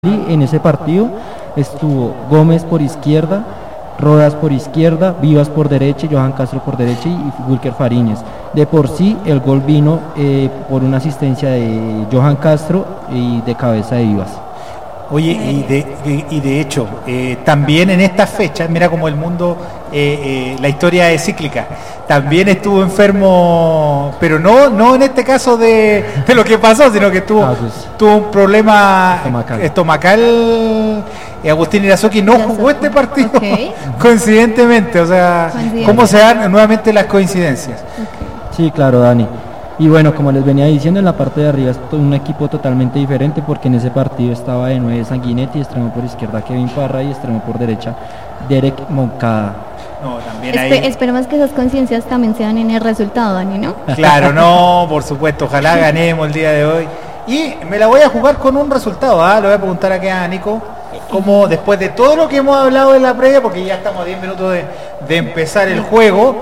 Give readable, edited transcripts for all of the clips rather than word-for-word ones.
En ese partido estuvo Gómez por izquierda, Rodas por izquierda, Vivas por derecha, Johan Castro por derecha y Wilker Fariñez. De por sí el gol vino por una asistencia de Johan Castro y de cabeza de Vivas. Oye, y de hecho, también en estas fechas, mira como el mundo, la historia es cíclica, también estuvo enfermo, pero no en este caso de lo que pasó, sino que tuvo un problema estomacal. Agustín Irazoki no jugó este partido, coincidentemente, o sea, ¿cómo se dan nuevamente las coincidencias? Sí, claro, Dani. Y bueno, como les venía diciendo, en la parte de arriba es un equipo totalmente diferente, porque en ese partido estaba de 9 Sanguinetti, extremo por izquierda Kevin Parra y extremo por derecha Derek Moncada. No, también esperemos que esas conciencias también sean en el resultado, Dani, ¿no? Claro, no, por supuesto, ojalá ganemos el día de hoy. Y me la voy a jugar con un resultado, le voy a preguntar aquí a Nico, como después de todo lo que hemos hablado en la previa, porque ya estamos a 10 minutos de empezar el juego,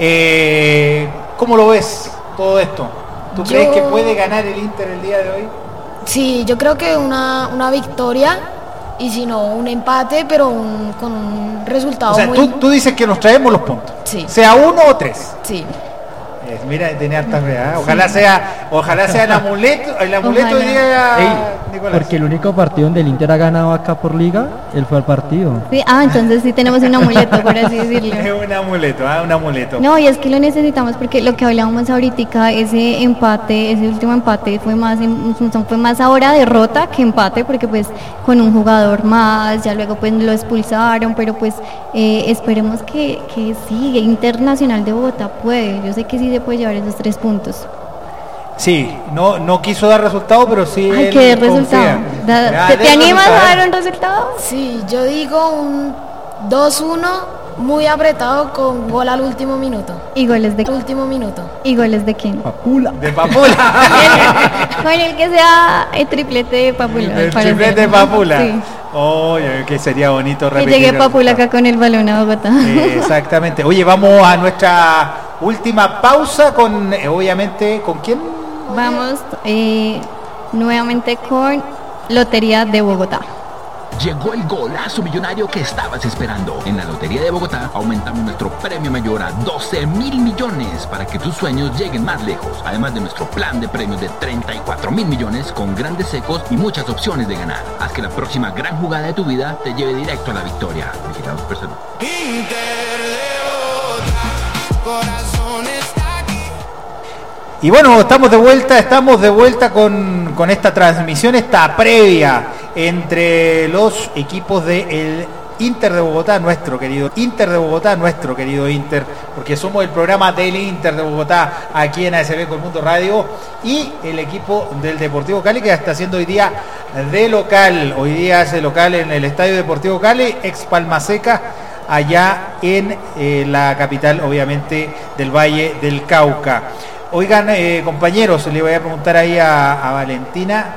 ¿cómo lo ves todo esto? ¿Tú crees que puede ganar el Inter el día de hoy? Sí, yo creo que una victoria, y si no, un empate, pero con un resultado. O sea, tú dices que nos traemos los puntos. Sí. Sea 1 o 3. Sí. Mira, tenía harta realidad. Ojalá sea el amuleto hoy día, Nicolás. Porque el único partido donde el Inter ha ganado acá por liga, él fue al partido. Sí, entonces sí tenemos un amuleto, por así decirlo. Es un amuleto. No, y es que lo necesitamos porque lo que hablábamos ahorita, ese último empate fue más ahora derrota que empate, porque pues con un jugador más, ya luego pues lo expulsaron, pero pues esperemos que sí, Internacional de Bogotá puede, yo sé que sí se puede llevar esos 3 puntos. Sí, no quiso dar resultado, pero sí. Ay, ¿qué resultado? ¿Te animas a dar un resultado? Sí, yo digo un 2-1 muy apretado con gol al último minuto. ¿Y goles de último minuto? ¿Y goles de quién? Papula. De Papula. Con el que sea el triplete de Papula. El triplete de Papula. Sí. Que sería bonito repetir. Que llegue Papula acá con el balón a Bogotá. Exactamente. Oye, vamos a nuestra última pausa con, obviamente, ¿con quién? Vamos nuevamente con Lotería de Bogotá. Llegó el golazo millonario que estabas esperando. En la Lotería de Bogotá aumentamos nuestro premio mayor a 12.000 millones para que tus sueños lleguen más lejos. Además de nuestro plan de premios de 34.000 millones con grandes secos y muchas opciones de ganar. Haz que la próxima gran jugada de tu vida te lleve directo a la victoria. Vigilado Supersalud. Inter de Bogotá, corazón está aquí. Y bueno, estamos de vuelta con esta transmisión, esta previa entre los equipos del Inter de Bogotá, nuestro querido Inter, porque somos el programa del Inter de Bogotá aquí en ASB Colmundo Radio, y el equipo del Deportivo Cali, que está haciendo hoy día de local. Hoy día hace local en el Estadio Deportivo Cali, ex Palma Seca, allá en la capital, obviamente, del Valle del Cauca. Oigan, compañeros, le voy a preguntar ahí a Valentina.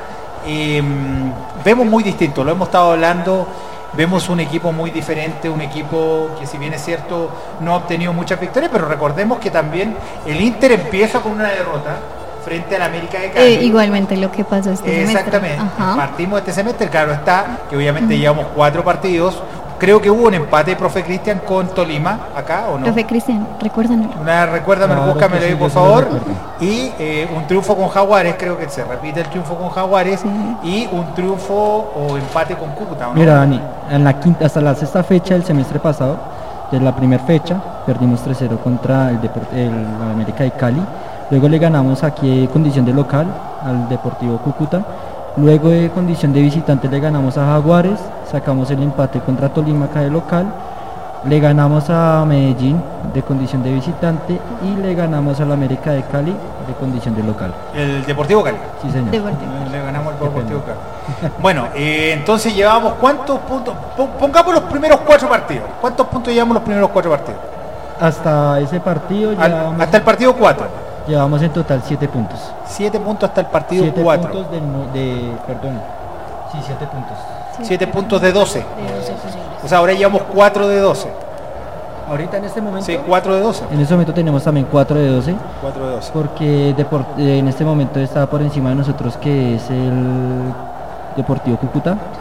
Vemos muy distinto, lo hemos estado hablando, vemos un equipo muy diferente, un equipo que, si bien es cierto, no ha obtenido muchas victorias, pero recordemos que también el Inter empieza con una derrota frente al América de Cali. Igualmente lo que pasó este semestre. Exactamente. Partimos de este semestre, claro está, que obviamente llevamos 4 partidos. Creo que hubo un empate, profe Cristian, con Tolima, acá, ¿o no? Profe Cristian, recuérdamelo. Recuérdamelo, búscamelo ahí, por favor. Y un triunfo con Jaguares, creo que se repite el triunfo con Jaguares, y un triunfo o empate con Cúcuta, ¿no? Mira, Dani, hasta la 6ª fecha del semestre pasado, de la primera fecha, perdimos 3-0 contra el América de Cali. Luego le ganamos aquí en condición de local al Deportivo Cúcuta. Luego de condición de visitante le ganamos a Jaguares, sacamos el empate contra Tolima acá de local, le ganamos a Medellín de condición de visitante y le ganamos al América de Cali de condición de local. ¿El Deportivo Cali? Sí, señor. Le ganamos al Deportivo Cali. Bueno, entonces llevamos ¿cuántos puntos? Pongamos los primeros 4 partidos. ¿Cuántos puntos llevamos los primeros 4 partidos? Hasta ese partido hasta el partido 4. Llevamos en total 7 puntos. 7 puntos hasta el partido 4. 7 puntos. 7 puntos de 12. O sea, ahora llevamos 4 de 12. Ahorita en este momento. Sí, 4 de 12. En este momento tenemos también 4 de 12. 4 de 12. Porque en este momento está por encima de nosotros, que es el Deportivo Cúcuta.